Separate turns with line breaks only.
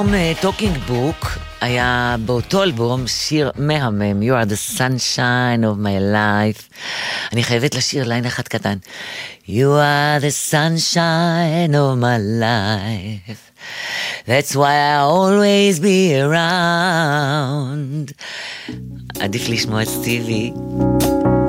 טוקינג בוק היה באותו אלבום שיר מהמם, You are the sunshine of my life. אני חייבת לשיר ליין אחד קטן. You are the sunshine of my life. That's why I always be around. עדיף לשמוע את סטיבי.